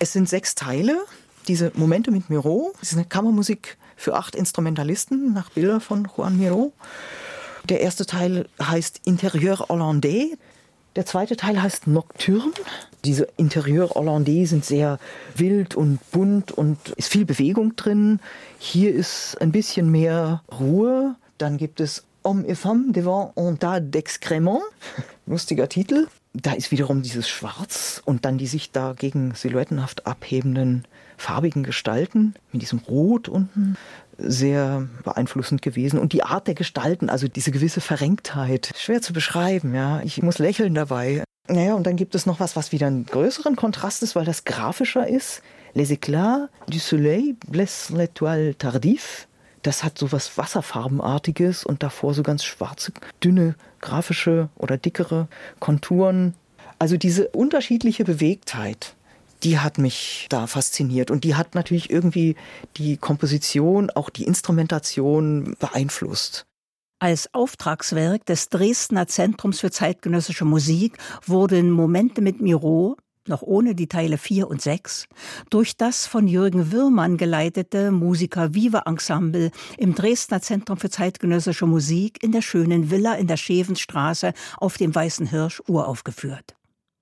Es sind 6 Teile. Diese Momente mit Miró, das ist eine Kammermusik für 8 Instrumentalisten nach Bildern von Joan Miró. Der erste Teil heißt Intérieur Hollandais. Der zweite Teil heißt Nocturne. Diese Intérieur Hollandais sind sehr wild und bunt und ist viel Bewegung drin. Hier ist ein bisschen mehr Ruhe. Dann gibt es Hommes et Femmes devant un tas d'excréments. Lustiger Titel. Da ist wiederum dieses Schwarz und dann die sich dagegen silhouettenhaft abhebenden farbigen Gestalten mit diesem Rot unten. Sehr beeinflussend gewesen. Und die Art der Gestalten, also diese gewisse Verrenktheit, schwer zu beschreiben. Ja, ich muss lächeln dabei. Naja, und dann gibt es noch was wieder einen größeren Kontrast ist, weil das grafischer ist. Les éclats du soleil blessent l'étoile tardive. Das hat so was Wasserfarbenartiges und davor so ganz schwarze, dünne, grafische oder dickere Konturen. Also diese unterschiedliche Bewegtheit, die hat mich da fasziniert. Und die hat natürlich irgendwie die Komposition, auch die Instrumentation beeinflusst. Als Auftragswerk des Dresdner Zentrums für zeitgenössische Musik wurden Momente mit Miró, noch ohne die Teile 4 und 6, durch das von Jürgen Würmann geleitete Musica Viva Ensemble im Dresdner Zentrum für zeitgenössische Musik in der schönen Villa in der Schevensstraße auf dem Weißen Hirsch uraufgeführt.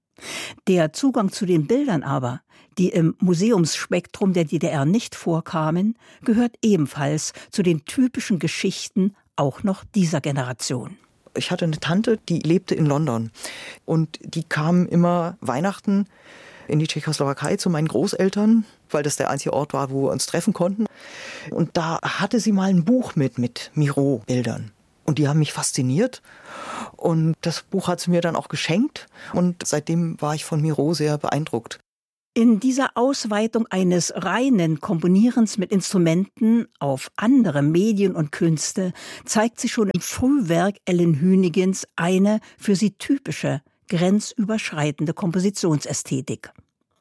Der Zugang zu den Bildern aber, die im Museumsspektrum der DDR nicht vorkamen, gehört ebenfalls zu den typischen Geschichten auch noch dieser Generation. Ich hatte eine Tante, die lebte in London und die kam immer Weihnachten in die Tschechoslowakei zu meinen Großeltern, weil das der einzige Ort war, wo wir uns treffen konnten. Und da hatte sie mal ein Buch mit Miró-Bildern. Und die haben mich fasziniert. Und das Buch hat sie mir dann auch geschenkt. Und seitdem war ich von Miró sehr beeindruckt. In dieser Ausweitung eines reinen Komponierens mit Instrumenten auf andere Medien und Künste zeigt sich schon im Frühwerk Ellen Hünigens eine für sie typische, grenzüberschreitende Kompositionsästhetik.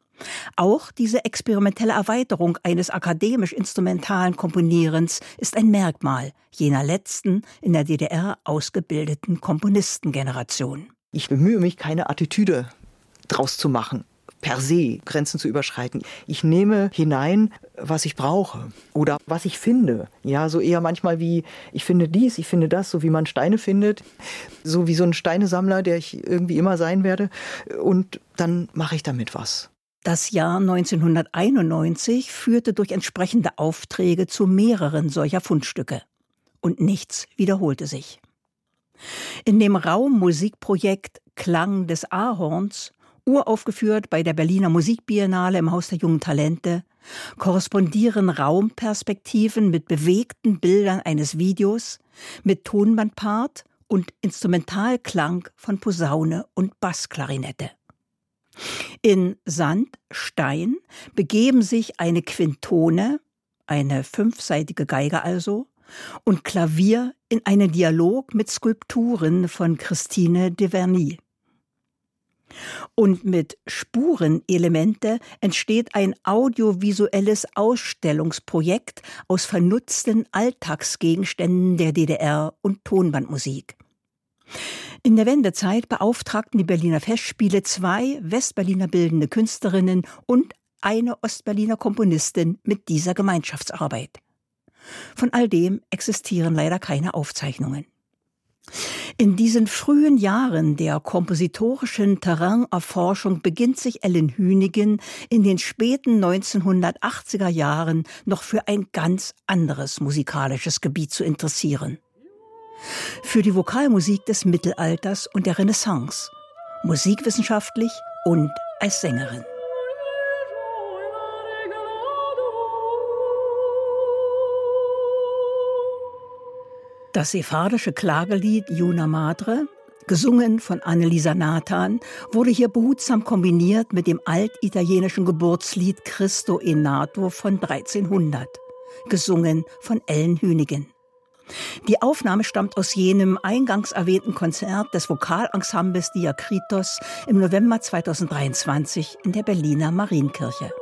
Auch diese experimentelle Erweiterung eines akademisch-instrumentalen Komponierens ist ein Merkmal jener letzten in der DDR ausgebildeten Komponistengeneration. Ich bemühe mich, keine Attitüde draus zu machen, per se Grenzen zu überschreiten. Ich nehme hinein, was ich brauche oder was ich finde. Ja, so eher manchmal wie, ich finde dies, ich finde das, so wie man Steine findet. So wie so ein Steinesammler, der ich irgendwie immer sein werde. Und dann mache ich damit was. Das Jahr 1991 führte durch entsprechende Aufträge zu mehreren solcher Fundstücke. Und nichts wiederholte sich. In dem Raummusikprojekt Klang des Ahorns, uraufgeführt bei der Berliner Musikbiennale im Haus der jungen Talente, korrespondieren Raumperspektiven mit bewegten Bildern eines Videos, mit Tonbandpart und Instrumentalklang von Posaune und Bassklarinette. In Sand, Stein begeben sich eine Quintone, eine 5-seitige Geige also, und Klavier in einen Dialog mit Skulpturen von Christine de Verny. Und mit Spurenelemente entsteht ein audiovisuelles Ausstellungsprojekt aus vernutzten Alltagsgegenständen der DDR und Tonbandmusik. In der Wendezeit beauftragten die Berliner Festspiele 2 Westberliner bildende Künstlerinnen und eine Ostberliner Komponistin mit dieser Gemeinschaftsarbeit. Von all dem existieren leider keine Aufzeichnungen. In diesen frühen Jahren der kompositorischen Terrainerforschung beginnt sich Ellen Hünigen in den späten 1980er Jahren noch für ein ganz anderes musikalisches Gebiet zu interessieren. Für die Vokalmusik des Mittelalters und der Renaissance, musikwissenschaftlich und als Sängerin. Das sephardische Klagelied Juna Madre, gesungen von Annelisa Nathan, wurde hier behutsam kombiniert mit dem altitalienischen Geburtslied Cristo è nato von 1300, gesungen von Ellen Hünigen. Die Aufnahme stammt aus jenem eingangs erwähnten Konzert des Vokalensembles Diakritos im November 2023 in der Berliner Marienkirche.